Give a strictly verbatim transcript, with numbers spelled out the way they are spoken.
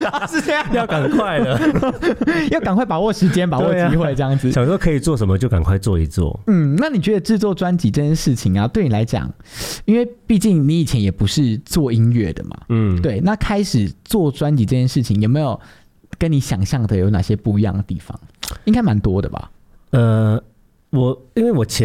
是这样， 要赶快了， 要赶快把握时间，把握机会，这样子。 想说可以做什么就赶快做一做。 嗯，那你觉得制作专辑这件事情啊，对你来讲，因为毕竟你以前也不是做音乐的嘛，嗯，对，那开始做专辑这件事情，有没有跟你想象的有哪些不一样的地方？应该蛮多的吧？ 呃，我因为我前